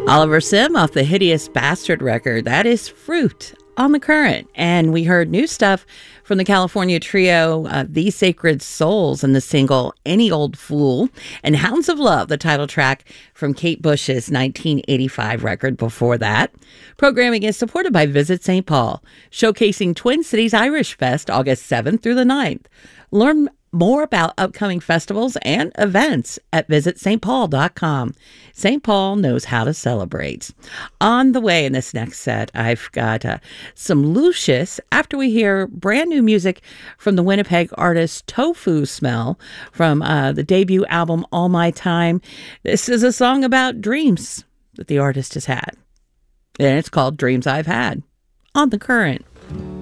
Oliver Sim off the Hideous Bastard record. That is Fruit on the Current. And we heard new stuff from the California trio, The Sacred Souls, and the single Any Old Fool, and Hounds of Love, the title track from Kate Bush's 1985 record before that. Programming is supported by Visit St. Paul, showcasing Twin Cities Irish Fest August 7th through the 9th. Learn more about upcoming festivals and events at visitstpaul.com. St. Paul knows how to celebrate. On the way in this next set, I've got some Lucius after we hear brand new music from the Winnipeg artist Tofu Smell from the debut album All My Time. This is a song about dreams that the artist has had, and it's called Dreams I've Had on the Current.